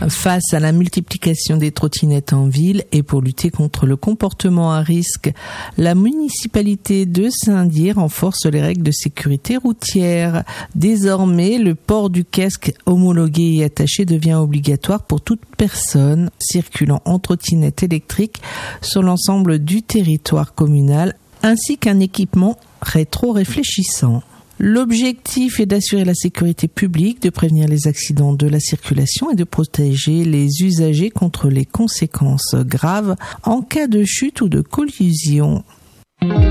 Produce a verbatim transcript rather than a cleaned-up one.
Face à la multiplication des trottinettes en ville et pour lutter contre le comportement à risque, la municipalité de Saint-Dié renforce les règles de sécurité routière. Désormais, le port du casque homologué et attaché devient obligatoire pour toute personne circulant en trottinette électrique sur l'ensemble du territoire communal, ainsi qu'un équipement rétro-réfléchissant. L'objectif est d'assurer la sécurité publique, de prévenir les accidents de la circulation et de protéger les usagers contre les conséquences graves en cas de chute ou de collision.